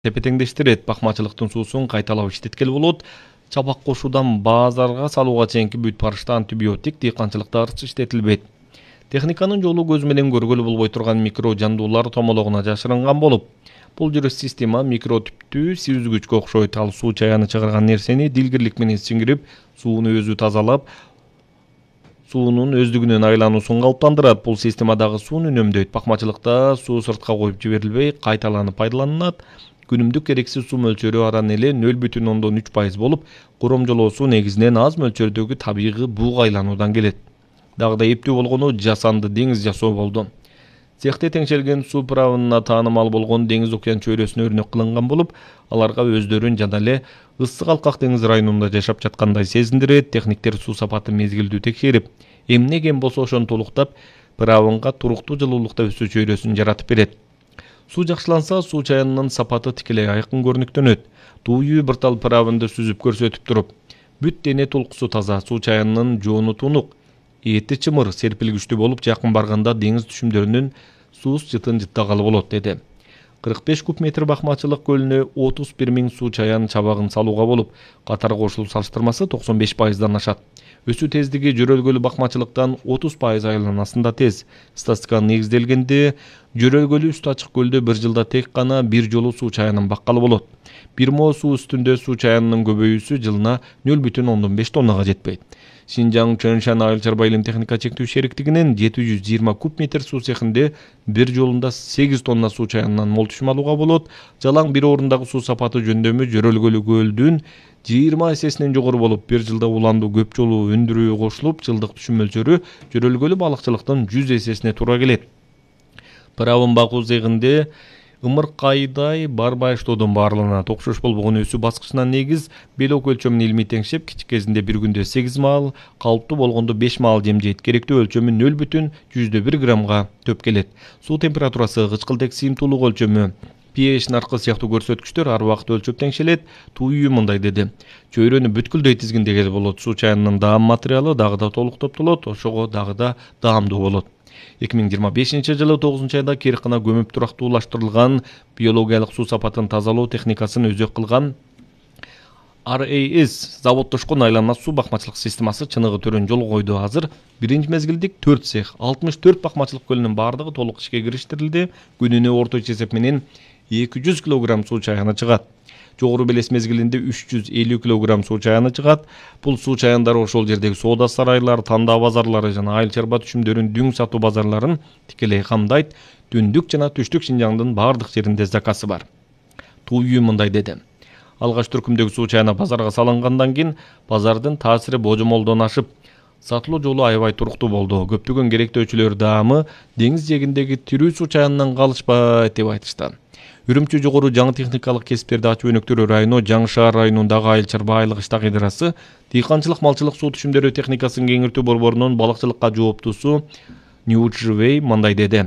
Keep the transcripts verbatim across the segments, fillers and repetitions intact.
тепе-теңдештирет. Бакмачылыктын суусун кайталап иштеткели болот. Чабак кошуудан базарга салууга чейинки бүт барышта антибиотик дыйканчылыкта арчы иштетилбейт. Техниканын жолу көз менен көргөлү болбой турган микро жандуулар томологуна жашырынган болуп, бул жүрөш система микротүптүү сүзгүчкө окшойт. Ал суу чаяны чыгарган нерсени дилгирлик менен сиңирип, сууну өзү тазалап, суунун өздүгүнөн айлануусун калыптандырат. Бул системадагы сууну үнөмдөйт. Бакмачылыкта суу сыртка коюп жиберилбей, кайталанып пайдаланылат. Күнүмдүк керексиз суу мөлчөрү аран эле нөл бүтүн ондон үч пайыз болуп, коромжолоосу негизинен аз мөлчөрдөгү табигый буга айлануудан келет. Дагы да эптүү болгону жасанды деңиз жасоо болду. Цехте теңшелген суу правына таанымал болгон деңиз океан чөйрөсүнө өрнөк кылынган болуп, аларга өздөрүн жана эле ысык алкак деңиз районунда жашап жаткандай сезиндирет. Техниктер суу сапатын мезгилдүү текшерип, эмне кем болсо ошону толуктап, правынга туруктуу жылуулукта өсүү чөйрөсүн жаратып берет. Суу жакшыланса, суу чаянынын сапаты тикелей айкын көрүнүктөнөт. Тууюу бир тал правынды сүзүп көрсөтүп туруп, бүт дене толкусу таза, суу чаянынын жоону тунук, эти чымыр, серпилгичтүү болуп, жакын барганда деңиз түшүмдөрүнүн сууз жытын жыттагалы болот, деди. кырк беш куб метр Бакмачылык көлүнө отуз бир миң суу чаян чабагын салууга болуп, катар кошулуу салыштырмасы токсон беш пайыздан ашат. Өсүү тездиги жөрөлгөлүү Бакмачылыктан отуз пайыз айланасында тез. Статистикага негизделгенде, жөрөлгөлүү үстү ачык көлдө бир жылда тек гана бир жолу суу чаянын баккалы болот. Бирмо суу үстүндө суу чаянынын көбөйүүсү жылына нөл бүтүн ондон беш тоннага жетпейт. Шинжаң Чөншан айыл чарба илим техника чектүү шериктигинин жети жүз жыйырма куб метр суу цехинде бир жолунда сегиз тонна суу чаянынан мол түшүм алууга болот. Жалаң бир орундагы суу сапаты жөндөмү жөрөлгөлүү көлдүн жыйырма эсесинен жогору болуп, бир жылда уландуу көп жолу өндүрүү кошулуп, жылдык түшүм мөлчөрү жөрөлгөлүү балыкчылыктын жүз эсесине туура келет. Правын багуу цехинде ымыркайдай барбай иштоодон баарланат. Окшош болбогон өсүү баскычынан негиз белок өлчөмүн илмий теңшеп, кичи кезинде бир күндө сегиз маал, калыптуу болгондо беш маал жемжейт. Керектүү өлчөмү нөл бүтүн жүздө бир граммга төп келет. Суу температурасы, кычкылдык сыйымдуулук өлчөмү, pH наркы сыяктуу көрсөткүчтөр ар убакыт өлчөп теңшелет. Тууюу мындай деди. Чөйрөнү бүткүлдөй тизгиндегеле болот. Суу чаянынын даам материалы дагы да толук топтолот, ошого дагы да даамдуу болот. эки миң жыйырма бешинчи жылы тогузунчу айда Киркына көмүп турактуулаштырылган биологиялык суу сапатын тазалоо техникасын өзөк кылган ар эй эс заводдошкон айлана суу бакмачылык системасы чыныгы төрөн жол койду. Азыр биринчи мезгилдик төрт цех, алтымыш төрт Бакмачылык көлүнүн бардыгы толук ишке кириштирилди. Күнүнө орточо эсеп менен эки жүз килограмм суу чаяны чыгат. Жогору белес мезгилинде үч жүз элүү килограмм суу чаяны чыгат. Бул суу чаяндары ошол жердеги соода сарайлар, тандаа базарлары жана айыл чарба түшүмдөрүн дүң сатуу базарларын тикелей камдайт. Түндүк жана түштүк Шинжаңдын бардык жеринде заказы бар. Тууюу мындай деди. Алгач түркүмдөгү суу чаяны базарга салынгандан кийин базардын таасири божомолдон ашып, сатылуу жолу аябай туруктуу болду. Көптөгөн керектөөчүлөр даамы деңиз жээгиндеги тирүү суу чаянынан калышпайт деп айтышты. Үрүмчү жогору жаңы техникалык кесиптерди ачуу өнөктөрү району Жаңы шаар районундагы айыл чарба айлык иштак идырасы дыйканчылык малчылык суу түшүмдөрү техникасын кеңиртүү борборунун балыкчылыкка жооптусу Ньюджвей мындай деди.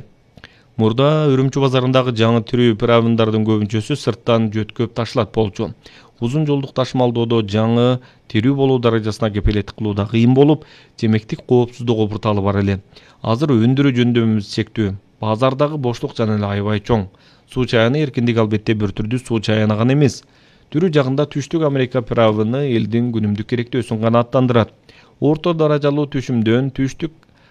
Мурда Үрүмчү базарындагы жаңы тирүү правындардын көбүнчөсү сырттан жөткөп ташылат болчу. Узун жолдук ташымалдоодо жаңы тирүү болуу даражасына кепилеттик кылуу да кыйын болуп, жемектик коопсуздук опурталы бар эле. Азыр өндүрүү жөндөмүбүз чектүү. Базардагы боштук жана эле аябай чоң. Суу чаяны эркиндик албетте бир түрдүү суу чаяны гана эмес. Түрү жагында түштүк Америка правыны элдин күнүмдүк керектөөсүн канааттандырат. Орто даражалуу түшүмдөн түштүк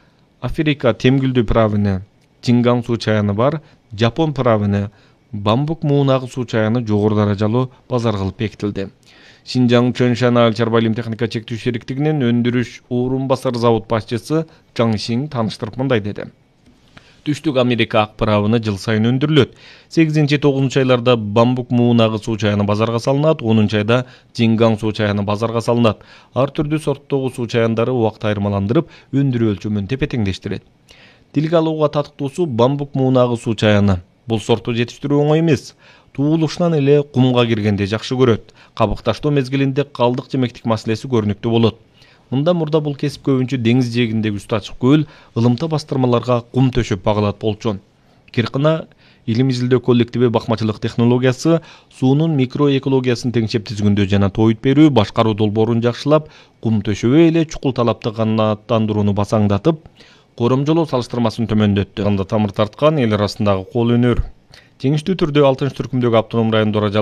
Африка темгүлдүү правыны, Чинган суу чаяны бар, Жапон правыны, Бамбук муунагы суу чаяны жогору даражалуу базар кылып бекитилди. Шинжаң Чөншан айыл чарба илим техника чектүү шериктигинин өндүрүш орун басар завод башчысы Чаң Шиң тааныштырып мындай деди. Түштүк Америка ак правыны жыл сайын өндүрүлөт. сегизинчи тогузунчу айларда Бамбук муунагы суу чаяны базарга салынат, онунчу айда Чинган суу чаяны базарга салынат. Ар түрдүү сорттогу суу чаяндары убакыт айырмаландырып, өндүрүү өлчөмүн тепе-теңдештирет. Тилге алууга татыктуусу Бамбук муунагы суу чаяны. Бул сортту жетиштирүү оңой эмес. Туулушунан эле кумга киргенде жакшы көрөт. Кабыкташтоо мезгилинде калдык жемектик маселеси көрүнүктүү болот. Мында мурда бул кесип көбүнчө деңиз жээгиндеги үстү ачык көл, ылымта бастырмаларга кум төшөп багылат болчу. Киркына илим изилдөө коллективи бакмачылык технологиясы суунун микроэкологиясын теңшеп тизгүндөө жана тоют берүү, башкаруу долбоорун жакшылап, кум төшөбөй эле чукул талапты канааттандырууну басаңдатып, коромжолоо салыштырмасын төмөндөттү. Анда тамыр тарткан эл арасындагы кол өнөр. Жеңиштүү түрдө алтынчы түркүмдөгү автоном райондор